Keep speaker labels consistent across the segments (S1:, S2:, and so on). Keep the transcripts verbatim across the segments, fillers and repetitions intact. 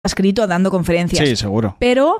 S1: escrito dando conferencias.
S2: Sí, seguro.
S1: Pero,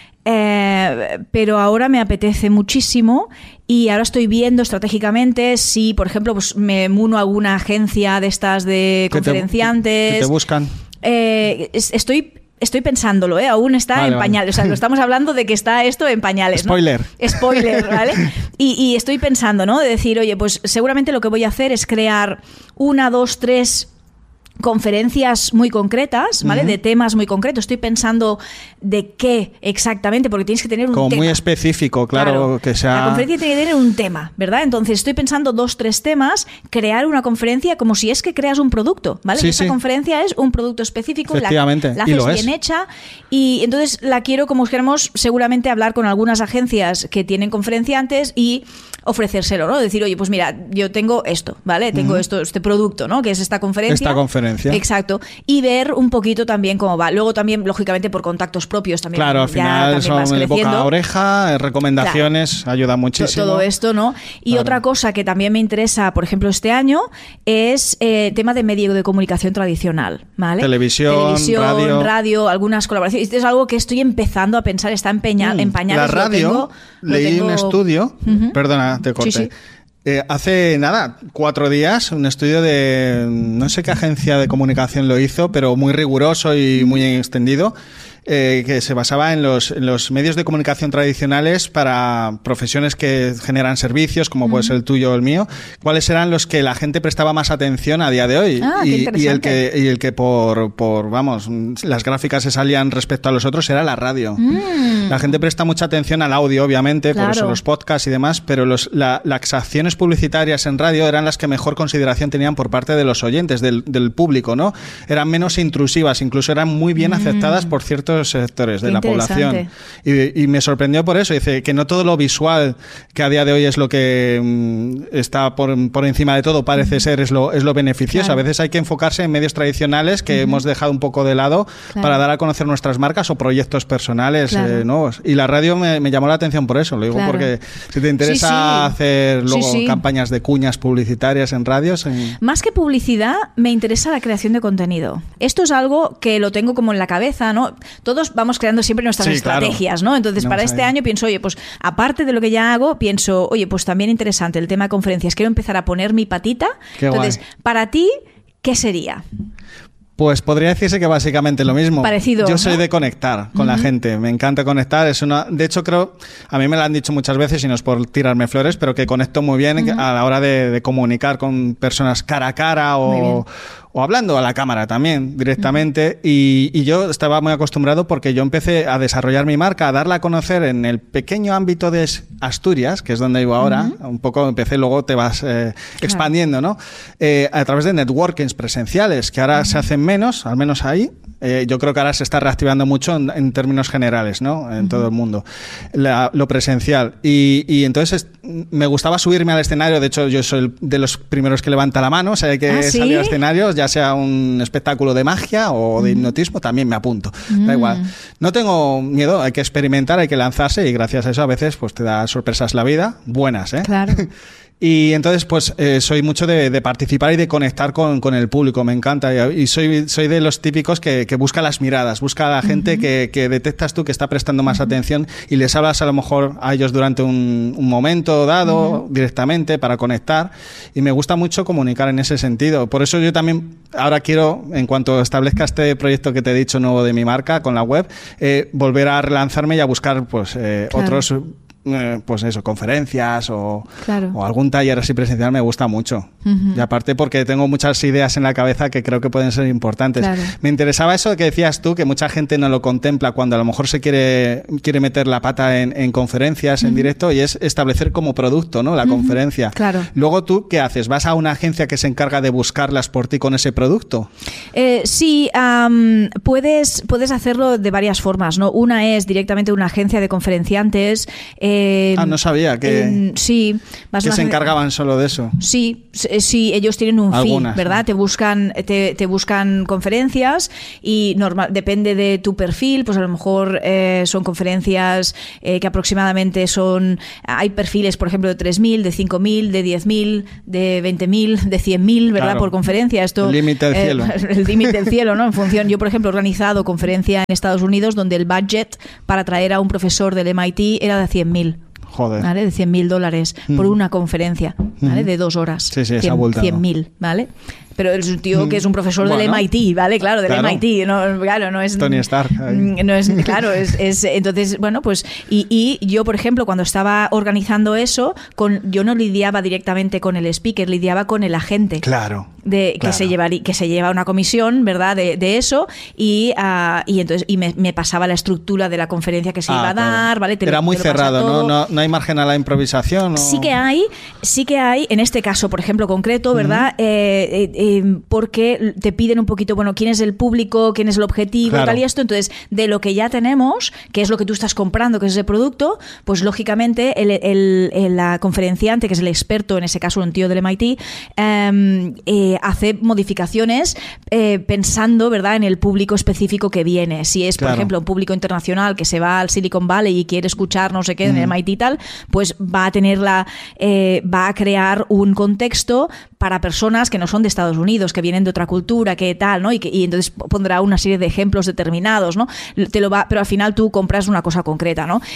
S1: eh, pero ahora me apetece muchísimo y ahora estoy viendo estratégicamente si, por ejemplo, pues me uno a alguna agencia de estas de conferenciantes.
S2: ¿Qué te, te buscan?
S1: Eh, estoy... Estoy pensándolo, ¿eh? Aún está vale, en pañales. Vale. O sea, estamos hablando de que está esto en pañales, ¿no?
S2: Spoiler.
S1: Spoiler, ¿vale? Y, y estoy pensando, ¿no? De decir, oye, pues seguramente lo que voy a hacer es crear una, dos, tres conferencias muy concretas, ¿vale? Uh-huh. De temas muy concretos. Estoy pensando de qué exactamente, porque tienes que tener un
S2: Como
S1: tema.
S2: Como muy específico, claro, claro, que sea...
S1: La conferencia tiene que tener un tema, ¿verdad? Entonces estoy pensando dos, tres temas, crear una conferencia como si es que creas un producto, ¿vale?
S2: Sí,
S1: Esta
S2: sí.
S1: conferencia es un producto específico,
S2: efectivamente,
S1: la, la
S2: y
S1: haces
S2: lo
S1: bien
S2: es.
S1: hecha y entonces la quiero, como queremos, seguramente hablar con algunas agencias que tienen conferenciantes y ofrecérselo, ¿no? Decir, oye, pues mira, yo tengo esto, ¿vale? Tengo uh-huh. esto, este producto, ¿no? Que es esta conferencia.
S2: Esta conferencia.
S1: Exacto. Y ver un poquito también cómo va. Luego también, lógicamente, por contactos propios también.
S2: Claro, al final son de boca a oreja, recomendaciones, claro. Ayuda muchísimo.
S1: Todo esto, ¿no? Y claro. Otra cosa que también me interesa, por ejemplo, este año, es eh, tema de medio de comunicación tradicional, ¿vale?
S2: Televisión,
S1: Televisión
S2: radio.
S1: radio, algunas colaboraciones. Esto es algo que estoy empezando a pensar, está empeñado, mm. en pañales.
S2: La radio,
S1: lo tengo,
S2: leí
S1: lo tengo...
S2: un estudio, uh-huh. perdona, te corté.
S1: Sí, sí.
S2: Eh, hace nada, cuatro días, un estudio de no sé qué agencia de comunicación lo hizo, pero muy riguroso y muy extendido, eh, que se basaba en los, en los medios de comunicación tradicionales para profesiones que generan servicios, como uh-huh. puede ser el tuyo o el mío, cuáles eran los que la gente prestaba más atención a día de hoy.
S1: Ah,
S2: y, y el que, y el que por, por, vamos, las gráficas se salían respecto a los otros era la radio. Mm. La gente presta mucha atención al audio, obviamente, claro. por eso los podcasts y demás, pero los, la, las acciones publicitarias en radio eran las que mejor consideración tenían por parte de los oyentes, del, del público, ¿no? Eran menos intrusivas, incluso eran muy bien aceptadas mm. por ciertos sectores de la población. Y, y me sorprendió por eso, dice que no todo lo visual, que a día de hoy es lo que mm, está por, por encima de todo, parece mm. ser, es lo, es lo beneficioso. Claro. A veces hay que enfocarse en medios tradicionales que mm. hemos dejado un poco de lado claro. para dar a conocer nuestras marcas o proyectos personales claro. eh, nuevos. Y la radio me, me llamó la atención por eso, lo digo claro. porque si te interesa sí, sí. hacer luego sí, sí. campañas de cuñas publicitarias en radios... En...
S1: Más que publicidad, me interesa la creación de contenido. Esto es algo que lo tengo como en la cabeza, ¿no? Todos vamos creando siempre nuestras sí, estrategias, claro. ¿no? Entonces, no para este año pienso, oye, pues aparte de lo que ya hago, pienso, oye, pues también interesante el tema de conferencias. Quiero empezar a poner mi patita.
S2: Qué
S1: Entonces,
S2: guay.
S1: Para ti, ¿qué sería?
S2: Pues podría decirse que básicamente lo mismo.
S1: Parecido,
S2: Yo soy
S1: ¿no?
S2: de conectar con uh-huh. la gente. Me encanta conectar. Es una, de hecho, creo, a mí me lo han dicho muchas veces y no es por tirarme flores, pero que conecto muy bien uh-huh. a la hora de, de comunicar con personas cara a cara o, o hablando a la cámara también directamente. Uh-huh. Y, y yo estaba muy acostumbrado porque yo empecé a desarrollar mi marca, a darla a conocer en el pequeño ámbito de Asturias, que es donde vivo ahora. Uh-huh. Un poco empecé, luego te vas eh, expandiendo, ¿no? Eh, a través de networkings presenciales, que ahora uh-huh. se hacen menos, al menos ahí. Eh, yo creo que ahora se está reactivando mucho en, en términos generales, ¿no? En uh-huh. todo el mundo. La, lo presencial. Y, y entonces es, me gustaba subirme al escenario. De hecho, yo soy de los primeros que levanta la mano. O sea, hay que
S1: ¿Ah, sí?
S2: salir a escenarios, ya sea un espectáculo de magia o de uh-huh. hipnotismo, también me apunto. Uh-huh. Da igual. No tengo miedo, hay que experimentar, hay que lanzarse y gracias a eso a veces pues te da sorpresas la vida. Buenas, ¿eh?
S1: Claro.
S2: Y entonces, pues, eh, soy mucho de, de participar y de conectar con, con el público, me encanta. Y soy, soy de los típicos que, que busca las miradas, busca a la gente uh-huh. que, que detectas tú que está prestando más uh-huh. atención y les hablas a lo mejor a ellos durante un, un momento dado, uh-huh. directamente, para conectar. Y me gusta mucho comunicar en ese sentido. Por eso yo también ahora quiero, en cuanto establezca este proyecto que te he dicho nuevo de mi marca con la web, eh, volver a relanzarme y a buscar, pues, eh, claro. otros... Eh, pues eso, conferencias o,
S1: claro.
S2: o algún taller así presencial me gusta mucho. Uh-huh. Y aparte porque tengo muchas ideas en la cabeza que creo que pueden ser importantes.
S1: Claro.
S2: Me interesaba eso que decías tú, que mucha gente no lo contempla cuando a lo mejor se quiere, quiere meter la pata en, en conferencias uh-huh. en directo, y es establecer como producto, ¿no? La uh-huh. conferencia.
S1: Claro.
S2: Luego tú, ¿qué haces? ¿Vas a una agencia que se encarga de buscarlas por ti con ese producto?
S1: Eh, sí, um, puedes, puedes hacerlo de varias formas, ¿no? Una es directamente una agencia de conferenciantes, eh, Eh,
S2: ah, no sabía que,
S1: eh, sí,
S2: que se encargaban solo de eso.
S1: Sí, sí, ellos tienen un
S2: Algunas,
S1: fee, ¿verdad?
S2: ¿no?
S1: Te buscan, te, te buscan conferencias y normal, depende de tu perfil, pues a lo mejor eh, son conferencias eh, que aproximadamente son, hay perfiles, por ejemplo, de tres mil, de cinco mil, de diez mil, de veinte mil, de cien mil, ¿verdad?
S2: Claro.
S1: Por conferencia. Esto,
S2: el límite del
S1: eh,
S2: cielo.
S1: El límite del cielo, ¿no? En función, yo, por ejemplo, he organizado conferencia en Estados Unidos donde el budget para traer a un profesor del M I T era de cien mil.
S2: Joder.
S1: ¿Vale? De cien mil dólares mm. por una conferencia, ¿vale? Mm. De dos horas.
S2: Sí, sí, esa vuelta.
S1: cien mil, ¿vale? Pero es un tío que es un profesor bueno, del M I T, ¿vale? Claro, del claro. M I T. No, claro, no es...
S2: Tony Stark. Ahí.
S1: No es, claro, es, es... Entonces, bueno, pues... Y, y yo, por ejemplo, cuando estaba organizando eso, con, yo no lidiaba directamente con el speaker, lidiaba con el agente.
S2: Claro.
S1: De,
S2: claro.
S1: Que, se llevaría, que se lleva una comisión, ¿verdad? De, de eso. Y, uh, y entonces y me, me pasaba la estructura de la conferencia que se ah, iba a dar, claro. ¿vale? Te
S2: Era
S1: lo,
S2: muy cerrado, ¿no? ¿no? No hay margen a la improvisación. ¿o?
S1: Sí que hay, sí que hay, en este caso, por ejemplo, concreto, ¿verdad? Uh-huh. eh, eh, eh, porque te piden un poquito, bueno, quién es el público, quién es el objetivo, claro. tal y esto. Entonces, de lo que ya tenemos, que es lo que tú estás comprando, que es ese producto, pues lógicamente el, el, el la conferenciante, que es el experto, en ese caso un tío del M I T, eh, eh, hace modificaciones eh, pensando, ¿verdad?, en el público específico que viene. Si es, por claro. ejemplo, un público internacional que se va al Silicon Valley y quiere escuchar no sé qué mm. en el M I T y tal, pues va a tener la, eh, va a crear un contexto para personas que no son de Estados Unidos, que vienen de otra cultura, que tal, ¿no? Y, que, y entonces pondrá una serie de ejemplos determinados, ¿no? Te lo va, pero al final tú compras una cosa concreta, ¿no?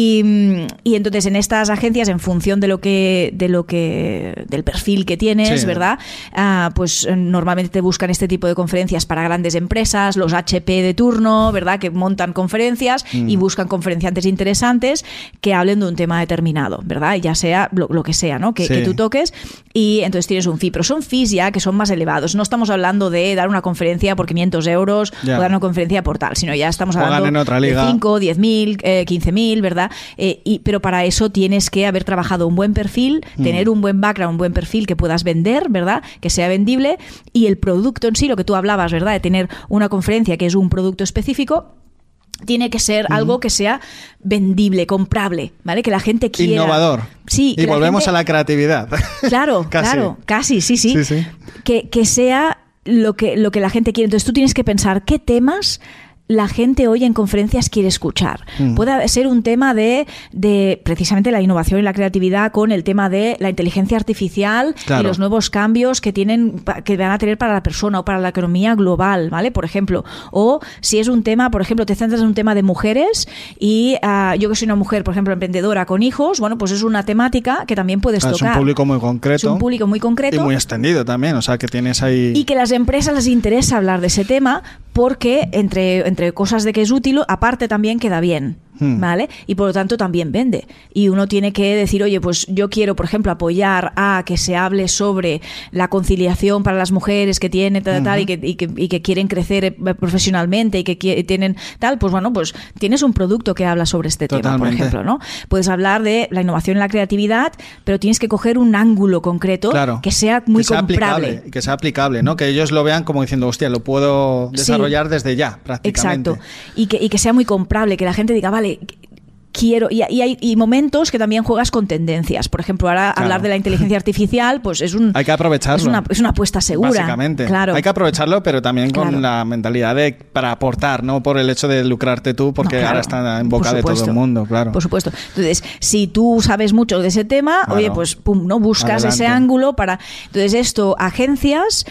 S1: Y, y entonces en estas agencias, en función de lo que, de lo que, del perfil que tienes, sí. ¿verdad? Uh, pues normalmente te buscan este tipo de conferencias para grandes empresas, los H P de turno, ¿verdad? Que montan conferencias mm. y buscan conferenciantes interesantes que hablen de un tema determinado, ¿verdad? Ya sea lo, lo que sea, ¿no? Que, sí. que tú toques, y entonces tienes un fee, pero son fees ya que son más elevados. No estamos hablando de dar una conferencia por quinientos euros ya. o dar una conferencia por tal, sino ya estamos hablando
S2: en otra liga.
S1: de cinco, diez mil, eh, quince mil, ¿verdad? Eh, y, pero para eso tienes que haber trabajado un buen perfil, mm. tener un buen background, un buen perfil que puedas vender, ¿verdad? Que sea vendible, y el producto en sí, lo que tú hablabas, ¿verdad? De tener una conferencia que es un producto específico, tiene que ser uh-huh. algo que sea vendible, comprable, ¿vale? Que la gente quiera.
S2: Innovador.
S1: Sí.
S2: Y volvemos gente... a la creatividad.
S1: Claro, casi. claro, casi, sí, sí.
S2: sí, sí.
S1: Que, que sea lo que, lo que la gente quiere. Entonces tú tienes que pensar qué temas la gente hoy en conferencias quiere escuchar. Mm. Puede ser un tema de, de precisamente la innovación y la creatividad con el tema de la inteligencia artificial claro. y los nuevos cambios que tienen, que van a tener para la persona o para la economía global, ¿vale? Por ejemplo. O si es un tema, por ejemplo, te centras en un tema de mujeres y uh, yo que soy una mujer, por ejemplo, emprendedora con hijos, bueno, pues es una temática que también puedes
S2: es
S1: tocar.
S2: Es un público muy concreto.
S1: Es un público muy concreto.
S2: Y muy extendido también, o sea, que tienes ahí...
S1: Y que a las empresas les interesa hablar de ese tema porque entre, entre cosas de que es útil, aparte también queda bien. ¿Vale? Y por lo tanto también vende. Y uno tiene que decir, oye, pues yo quiero, por ejemplo, apoyar a que se hable sobre la conciliación para las mujeres que tienen tal, uh-huh. tal y, que, y, que, y que quieren crecer profesionalmente y que quieren, tienen tal, pues bueno, pues tienes un producto que habla sobre este
S2: Totalmente.
S1: tema, por ejemplo, ¿no? Puedes hablar de la innovación y la creatividad, pero tienes que coger un ángulo concreto
S2: claro.
S1: que sea muy
S2: que sea
S1: comprable.
S2: Aplicable, que sea aplicable, ¿no? Que ellos lo vean como diciendo, hostia, lo puedo desarrollar sí. desde ya, prácticamente.
S1: Exacto. Y que, y que sea muy comprable, que la gente diga, vale, quiero, y, y hay y momentos que también juegas con tendencias. Por ejemplo, ahora claro. hablar de la inteligencia artificial, pues es un
S2: hay que aprovecharlo.
S1: Es una, es una apuesta segura.
S2: Básicamente.
S1: Claro.
S2: Hay que aprovecharlo, pero también con claro. la mentalidad de para aportar, no por el hecho de lucrarte tú, porque no, claro. ahora está en boca de todo el mundo, claro.
S1: Por supuesto. Entonces, si tú sabes mucho de ese tema, claro. oye, pues pum, no buscas Adelante. Ese ángulo para. Entonces, esto, agencias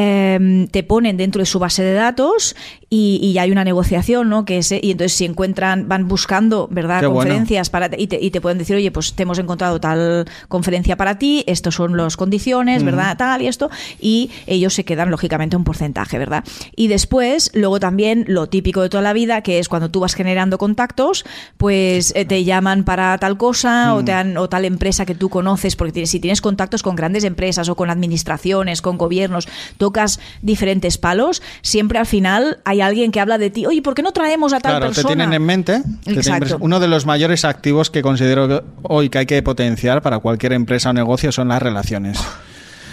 S1: eh, te ponen dentro de su base de datos y, y hay una negociación, ¿no? Que es, y entonces si encuentran, van buscando, ¿verdad?
S2: Qué
S1: conferencias
S2: bueno.
S1: para y te, y te pueden decir, oye, pues te hemos encontrado tal conferencia para ti, estos son las condiciones, ¿verdad? Uh-huh. Tal y esto, y ellos se quedan lógicamente un porcentaje, ¿verdad? Y después, luego también lo típico de toda la vida, que es cuando tú vas generando contactos, pues eh, te llaman para tal cosa, uh-huh. o te han, o tal empresa que tú conoces, porque tienes, si tienes contactos con grandes empresas o con administraciones, con gobiernos, tocas diferentes palos, siempre al final hay alguien que habla de ti, oye, ¿por qué no traemos a tal
S2: claro,
S1: persona?
S2: Claro, te tienen en mente.
S1: Exacto.
S2: Uno de los mayores activos que considero que hoy que hay que potenciar para cualquier empresa o negocio son las relaciones.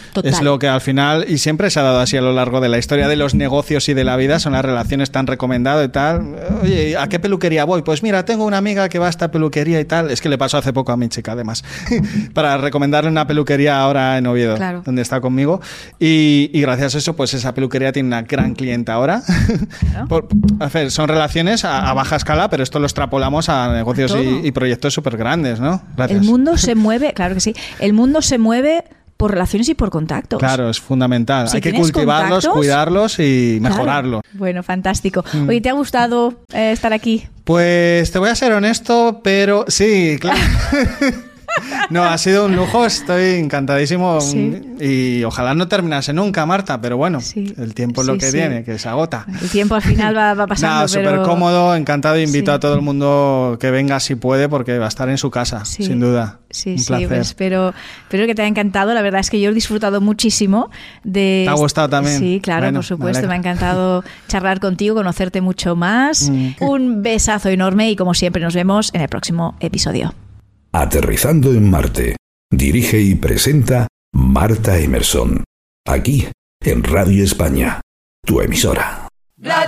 S1: Total.
S2: Es lo que al final, y siempre se ha dado así a lo largo de la historia de los negocios y de la vida, son las relaciones tan recomendadas y tal. Oye, ¿a qué peluquería voy? Pues mira, tengo una amiga que va a esta peluquería y tal. Es que le pasó hace poco a mi chica, además, para recomendarle una peluquería ahora en Oviedo, claro. donde está conmigo. Y, y gracias a eso, pues esa peluquería tiene una gran clienta ahora. Claro. Por, a ver, son relaciones a, a baja escala, pero esto lo extrapolamos a negocios a y, y proyectos súper grandes, ¿no? Gracias.
S1: El mundo se mueve, claro que sí, el mundo se mueve por relaciones y por contactos.
S2: Claro, es fundamental. Si hay que cultivarlos, cuidarlos y mejorarlos.
S1: Claro. Bueno, fantástico. Mm. Oye, ¿te ha gustado eh, estar aquí?
S2: Pues te voy a ser honesto, pero sí, claro. No, ha sido un lujo, estoy encantadísimo sí. y ojalá no terminase nunca, Marta, pero bueno, sí. el tiempo es lo sí, que sí. viene, que se agota.
S1: El tiempo al final va, va pasando.
S2: Nada, súper
S1: pero...
S2: cómodo, encantado, invito sí. a todo el mundo que venga si puede, porque va a estar en su casa, sí. sin duda.
S1: Sí,
S2: un
S1: sí,
S2: placer.
S1: Pues espero, espero que te haya encantado. La verdad es que yo he disfrutado muchísimo de...
S2: ¿Te ha gustado también?
S1: Sí, claro, bueno, por supuesto. Me, me ha encantado charlar contigo, conocerte mucho más. Mm. Un besazo enorme y como siempre nos vemos en el próximo episodio.
S3: Aterrizando en Marte. Dirige y presenta Marta Emerson. Aquí, en Radio España, tu emisora.